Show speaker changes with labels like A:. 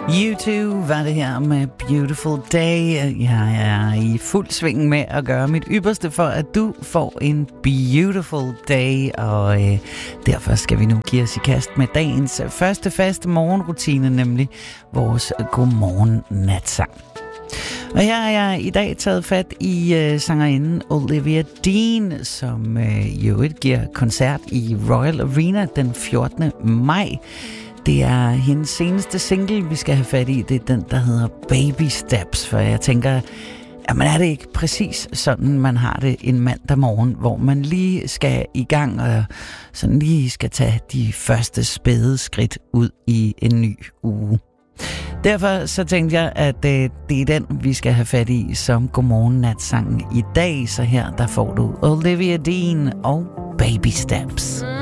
A: U2 var det her med Beautiful Day. Jeg er i fuld sving med at gøre mit ypperste for, at du får en beautiful day. Og derfor skal vi nu give os i kast med dagens første faste morgenrutine, nemlig vores godmorgen natsang. Og her har jeg i dag taget fat i sangerinden Olivia Dean, som jo giver koncert i Royal Arena den 14. maj. Det er hendes seneste single, vi skal have fat i. Det er den, der hedder Baby Steps. For jeg tænker, jamen er det ikke præcis sådan, man har det en mandag morgen, hvor man lige skal i gang og sådan lige skal tage de første spæde skridt ud i en ny uge. Derfor så tænkte jeg, at det er den, vi skal have fat i som godmorgen natsang i dag. Så her, der får du Olivia Dean og Baby Steps.